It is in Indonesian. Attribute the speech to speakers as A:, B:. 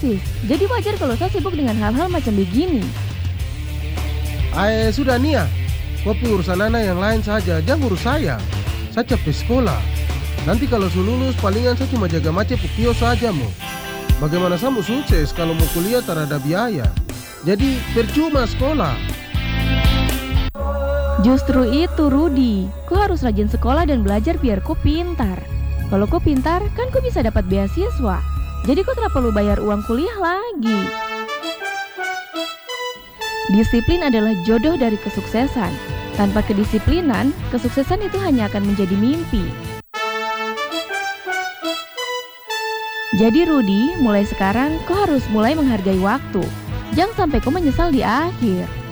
A: persis. Jadi wajar kalau saya sibuk dengan hal-hal macam begini.
B: Sudah Nia, kau pi urusan anak yang lain saja, jangan urus saya. Saya capek sekolah. Nanti kalau saya lulus, palingan saya cuma jaga macet pupio saja mo. Bagaimana saya mau sukses kalau mau kuliah tak ada biaya? Jadi percuma sekolah.
A: Justru itu Rudy, kau harus rajin sekolah dan belajar biar kau pintar. Kalau kau pintar, kan kau bisa dapat beasiswa. Jadi kau tak perlu bayar uang kuliah lagi. Disiplin adalah jodoh dari kesuksesan. Tanpa kedisiplinan, kesuksesan itu hanya akan menjadi mimpi. Jadi Rudy, mulai sekarang kau harus mulai menghargai waktu. Jangan sampai kau menyesal di akhir.